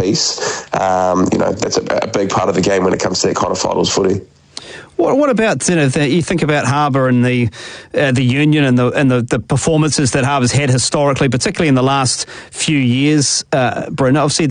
piece, that's a big part of the game when it comes to that kind of finals footy. What about, you think about Harbour and the Union and the performances that Harbour's had historically, particularly in the last few years, Bryn? Obviously,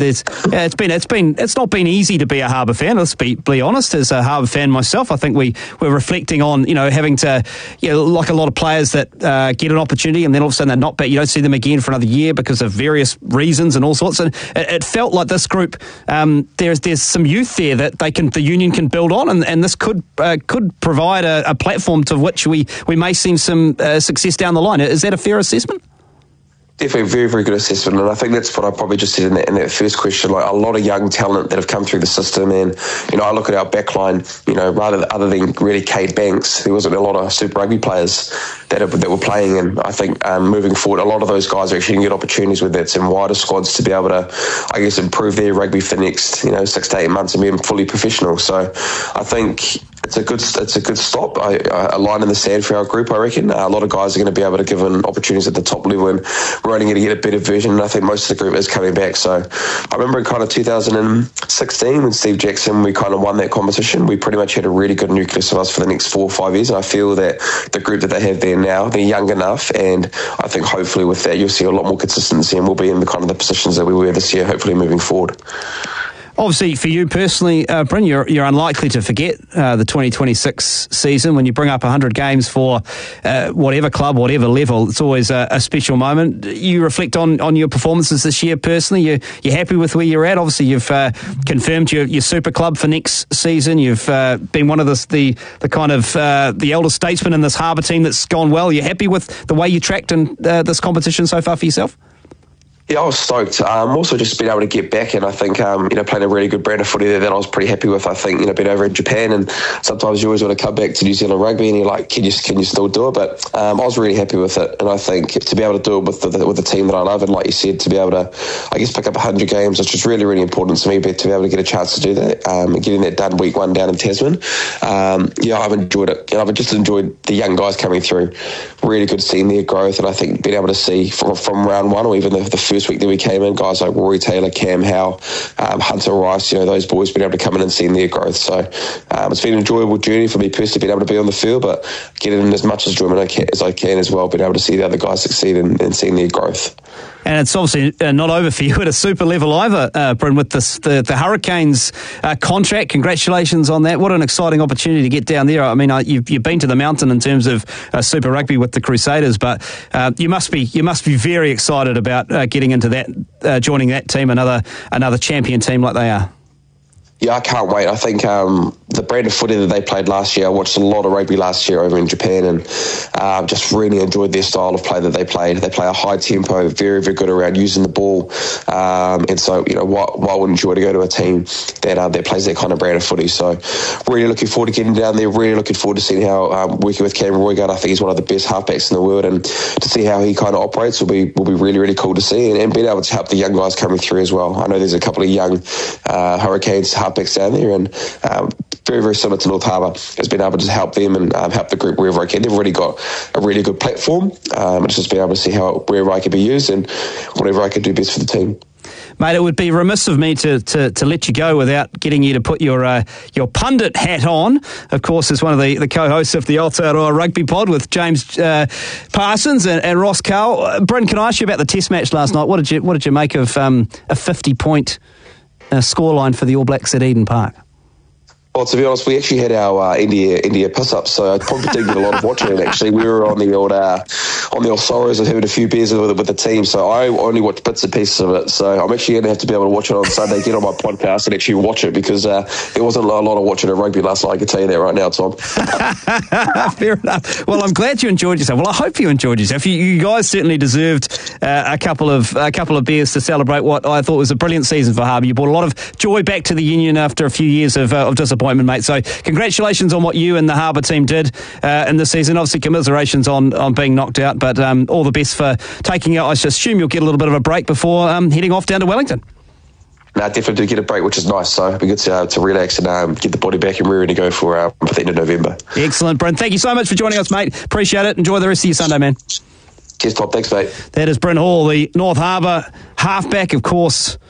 it's not been easy to be a Harbour fan. Let's be honest. As a Harbour fan myself, I think we're reflecting on having to, like a lot of players that get an opportunity and then all of a sudden they're not back. You don't see them again for another year because of various reasons and all sorts. And it felt like this group, there's some youth there that the Union can build on, and this could provide a platform to which we may see some success down the line. Is that a fair assessment? Definitely a very, very good assessment, and I think that's what I probably just said in that first question. Like, a lot of young talent that have come through the system, and I look at our backline. Other than really Cade Banks, there wasn't a lot of Super Rugby players that were playing, and I think moving forward, a lot of those guys are actually going to get opportunities with that in wider squads to be able to, I guess, improve their rugby for the next 6 to 8 months and be fully professional. So I think it's a good stop, a line in the sand for our group, I reckon. A lot of guys are going to be able to give opportunities at the top level, and we're only going to get a better version, and I think most of the group is coming back. So I remember in kind of 2016 when Steve Jackson, we kind of won that competition. We pretty much had a really good nucleus of us for the next 4 or 5 years, and I feel that the group that they have there now, they're young enough, and I think hopefully with that you'll see a lot more consistency, and we'll be in the kind of the positions that we were this year, hopefully moving forward. Obviously, for you personally, Bryn, you're unlikely to forget the 2026 season. When you bring up 100 games for whatever club, whatever level, it's always a special moment. You reflect on your performances this year personally. You're happy with where you're at. Obviously, you've confirmed your super club for next season. You've been one of the kind of the elder statesmen in this Harbour team that's gone well. You're happy with the way you tracked in this competition so far for yourself? Yeah, I was stoked. Also just being able to get back, and I think playing a really good brand of footy there that I was pretty happy with. I think being over in Japan, and sometimes you always want to come back to New Zealand rugby, and you're like, can you still do it? But I was really happy with it, and I think to be able to do it with the team that I love, and like you said, to be able to, I guess, pick up 100 games, which is really, really important to me, but to be able to get a chance to do that, getting that done week 1 down in Tasman. I've enjoyed it, and I've just enjoyed the young guys coming through. Really good seeing their growth, and I think being able to see from round 1 or even the first week that we came in, guys like Rory Taylor, Cam Howe, Hunter Rice, those boys being able to come in and see their growth. So it's been an enjoyable journey for me personally, being able to be on the field, but getting in as much enjoyment as I can as well, being able to see the other guys succeed and seeing their growth. And it's obviously not over for you at a super level either, Bryn, with the Hurricanes contract. Congratulations on that. What an exciting opportunity to get down there. I mean, you've been to the mountain in terms of Super Rugby with the Crusaders, but you must be very excited about getting into that, joining that team, another champion team like they are. Yeah, I can't wait. I think the brand of footy that they played last year, I watched a lot of rugby last year over in Japan, and just really enjoyed their style of play that they played. They play a high tempo, very, very good around using the ball. And so, why wouldn't you want to go to a team that plays that kind of brand of footy? So really looking forward to getting down there, really looking forward to seeing how working with Cam Roigard, I think he's one of the best halfbacks in the world, and to see how he kind of operates will be really, really cool to see, and being able to help the young guys coming through as well. I know there's a couple of young Hurricanes halfbacks down there, and very, very similar to North Harbour, has been able to help them and help the group wherever I can. They've already got a really good platform. It's just being able to see wherever I can be used and whatever I can do best for the team. Mate, it would be remiss of me to let you go without getting you to put your pundit hat on. Of course, as one of the co-hosts of the Aotearoa Rugby Pod with James Parsons and Ross Carl. Bryn, can I ask you about the Test match last night? What did you make of a 50-point scoreline for the All Blacks at Eden Park? Well, to be honest, we actually had our India piss-ups, so I probably didn't get a lot of watching it, actually. We were on the old Sorrows and having a few beers with the team, so I only watched bits and pieces of it. So I'm actually going to have to be able to watch it on Sunday, get on my podcast and actually watch it, because there wasn't a lot of watching of rugby last night, I can tell you that right now, Tom. Fair enough. Well, I'm glad you enjoyed yourself. Well, I hope you enjoyed yourself. You guys certainly deserved a couple of beers to celebrate what I thought was a brilliant season for Harbour. You brought a lot of joy back to the Union after a few years of disappointment, mate. So congratulations on what you and the Harbour team did in the season. Obviously, commiserations on being knocked out, but all the best for taking out. I assume you'll get a little bit of a break before heading off down to Wellington. No, definitely do get a break, which is nice. So it'll be good to relax and get the body back and ready to go for the end of November. Excellent, Bryn. Thank you so much for joining us, mate. Appreciate it. Enjoy the rest of your Sunday, man. Cheers, Tom. Thanks, mate. That is Bryn Hall, the North Harbour halfback, of course.